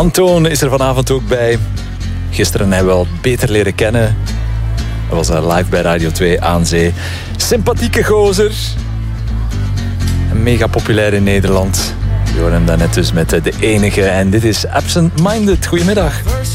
Antoon is er vanavond ook bij. Gisteren hebben we al beter leren kennen. Dat was live bij Radio 2 aan zee. Sympathieke gozer. Mega populair in Nederland. Je hoorde hem daarnet dus met de enige. En dit is Absent Minded. Goedemiddag.